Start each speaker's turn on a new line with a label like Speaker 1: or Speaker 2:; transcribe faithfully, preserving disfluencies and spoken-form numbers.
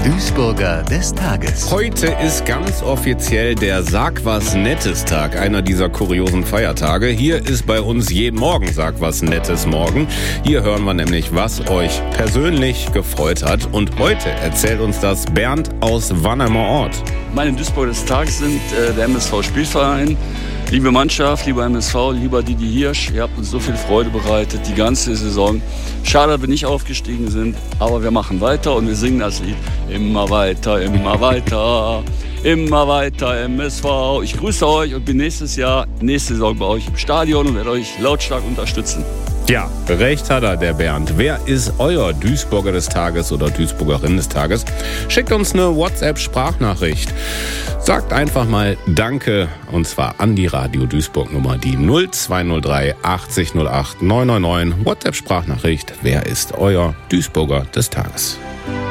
Speaker 1: Duisburger des Tages.
Speaker 2: Heute ist ganz offiziell der Sag was Nettes Tag, einer dieser kuriosen Feiertage. Hier ist bei uns jeden Morgen Sag was Nettes Morgen. Hier hören wir nämlich, was euch persönlich gefreut hat. Und heute erzählt uns das Bernd aus Wannermer Ort.
Speaker 3: Meine Duisburger des Tages sind äh, der M S V-Spielverein. Liebe Mannschaft, lieber M S V, lieber Didi Hirsch, ihr habt uns so viel Freude bereitet, die ganze Saison. Schade, dass wir nicht aufgestiegen sind, aber wir machen weiter und wir singen das Lied. Immer weiter, immer weiter, immer weiter M S V. Ich grüße euch und bin nächstes Jahr, nächste Saison bei euch im Stadion und werde euch lautstark unterstützen.
Speaker 2: Ja, recht hat er, der Bernd. Wer ist euer Duisburger des Tages oder Duisburgerin des Tages? Schickt uns eine WhatsApp-Sprachnachricht. Sagt einfach mal Danke, und zwar an die Radio Duisburg Nummer, die null zwei null drei achtzig null acht neun neun neun. WhatsApp-Sprachnachricht. Wer ist euer Duisburger des Tages?